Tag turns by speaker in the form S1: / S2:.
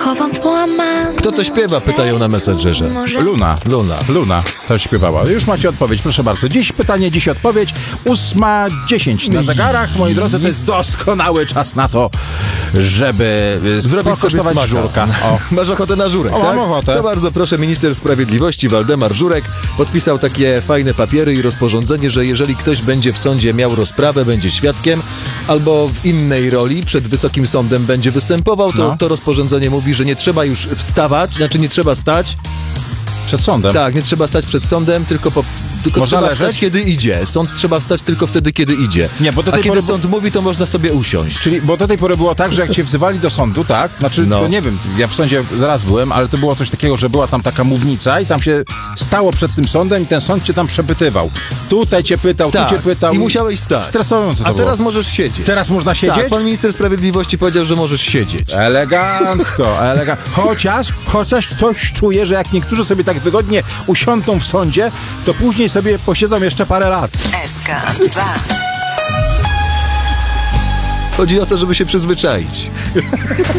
S1: chowam połamane.
S2: Kto to śpiewa? Pytają na Messengerze.
S3: Luna też śpiewała. Już macie odpowiedź, proszę bardzo. Dziś pytanie, dziś odpowiedź. 8:10 na zegarach. Moi drodzy, to jest doskonały czas na to, żeby
S2: Zrobić sobie smaka.
S3: żurka. O.
S2: Masz ochotę na żurek,
S3: O,
S2: tak?
S3: mam ochotę.
S2: To bardzo proszę, minister sprawiedliwości Waldemar Żurek podpisał takie fajne papiery i rozporządzenie, że jeżeli ktoś będzie w sądzie miał rozprawę, będzie świadkiem albo w innej roli przed Wysokim Sądem będzie występował, to rozporządzenie mówi, że nie trzeba już wstawać, znaczy nie trzeba stać.
S3: Przed sądem.
S2: Tak, nie trzeba stać przed sądem, tylko
S3: Można
S2: trzeba
S3: leżeć?
S2: wstać, kiedy idzie. Sąd trzeba wstać tylko wtedy, kiedy idzie.
S3: Nie, bo do
S2: A
S3: tej
S2: kiedy
S3: pory
S2: sąd mówi, to można sobie usiąść.
S3: Czyli, bo do tej pory było tak, że jak cię wzywali do sądu, tak? Znaczy,
S2: No.
S3: nie wiem, ja w sądzie zaraz byłem, ale to było coś takiego, że była tam taka mównica i tam się stało przed tym sądem i ten sąd cię tam przepytywał. Tutaj cię pytał, tu cię pytał.
S2: I musiałeś stać.
S3: Stresujące to
S2: A teraz
S3: było.
S2: możesz siedzieć.
S3: Teraz można siedzieć?
S2: Tak, pan minister sprawiedliwości powiedział, że możesz siedzieć.
S3: Elegancko. Chociaż coś czuję, że jak niektórzy sobie tak wygodnie usiądą w sądzie, to później sobie posiedzą jeszcze parę lat.
S1: SK2.
S2: Chodzi o to, żeby się przyzwyczaić.